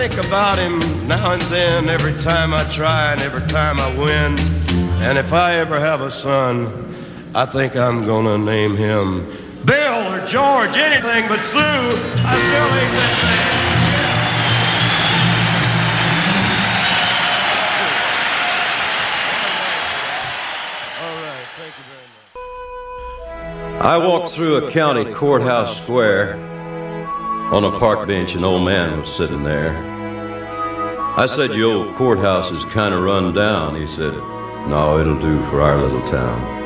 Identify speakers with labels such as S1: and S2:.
S1: Think about him now and then, every time I try and every time I win. And if I ever have a son, I think I'm gonna name him Bill or George, anything but Sue. I still ain't that man. All right, thank you very much.
S2: I walked through a county courthouse square. On a park bench, an old man was sitting there. I said, "Your old courthouse is kind of run down." He said, "No, it'll do for our little town."